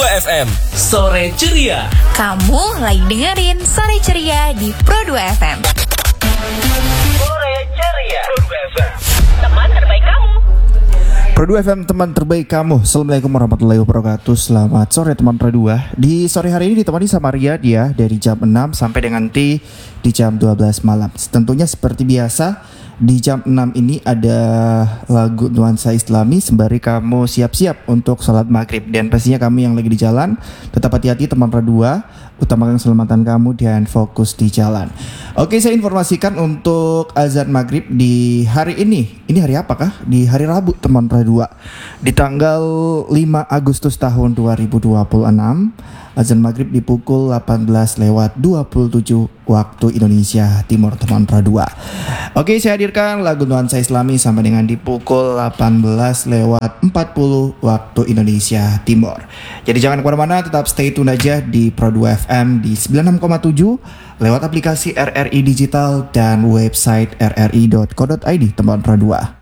FM. Sore Ceria. Kamu lagi dengerin Sore Ceria di Pro 2 FM. Sore Ceria. Pro 2 FM. Teman terbaik kamu. Pro 2 FM, teman terbaik kamu. Assalamualaikum warahmatullahi wabarakatuh. Selamat sore teman Pro 2. Di sore hari ini ditemani sama Riyad ya, dari jam 6 sampai dengan di jam 12 malam. Tentunya seperti biasa, di jam 6 ini ada lagu nuansa Islami sembari kamu siap-siap untuk sholat maghrib. Dan pastinya kamu yang lagi di jalan, tetap hati-hati teman Pro 2, utamakan keselamatan kamu dan fokus di jalan. Oke, saya informasikan untuk azan maghrib di hari ini. Ini hari apakah? Di hari Rabu teman Pro 2. Di tanggal 5 Agustus tahun 2026, azan maghrib di pukul 18:27 waktu Indonesia Timur teman Pro 2. Oke, saya hadirkan lagu nuansa Islami sampai dengan di pukul 18:40 waktu Indonesia Timur. Jadi jangan kemana-mana, tetap stay tune aja di Pro 2 FM di 96,7 lewat aplikasi RRI Digital dan website rri.co.id teman Pro 2.